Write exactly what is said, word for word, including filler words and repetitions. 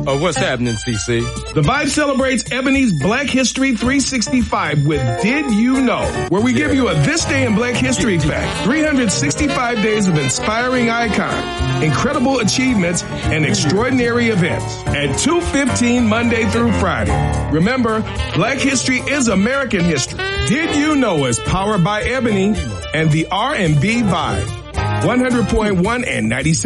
Uh, what's happening, C C? The Vibe celebrates Ebony's Black History three sixty-five with Did You Know, where we give you a This Day in Black History fact. three hundred sixty-five days of inspiring icons, incredible achievements, and extraordinary events at two fifteen Monday through Friday. Remember, Black history is American history. Did You Know is powered by Ebony and the R and B Vibe. one hundred point one and ninety-seven.